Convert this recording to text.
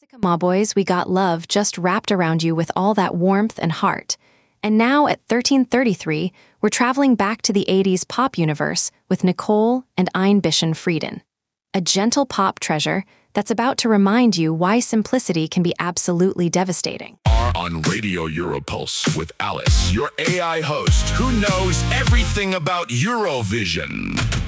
Ma boys, we got love just wrapped around you with all that warmth and heart. And now at 1333, we're traveling back to the 80s pop universe with Nicole and Einbischen Frieden. A gentle pop treasure that's about to remind you why simplicity can be absolutely devastating. On Radio Europulse with Alice, your AI host who knows everything about Eurovision.